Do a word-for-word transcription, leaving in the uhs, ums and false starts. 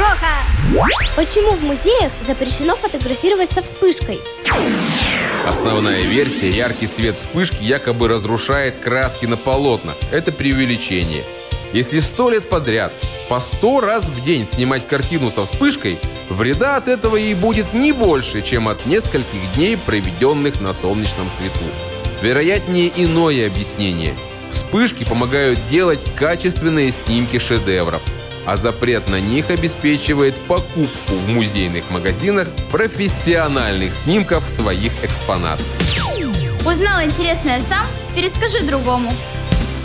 плохо. Почему в музеях запрещено фотографировать со вспышкой? Основная версия – яркий свет вспышки якобы разрушает краски на полотнах. Это преувеличение. Если сто лет подряд по сто раз в день снимать картину со вспышкой, вреда от этого ей будет не больше, чем от нескольких дней, проведенных на солнечном свету. Вероятнее иное объяснение. Вспышки помогают делать качественные снимки шедевров, а запрет на них обеспечивает покупку в музейных магазинах профессиональных снимков своих экспонатов. Узнал интересное сам, перескажи другому.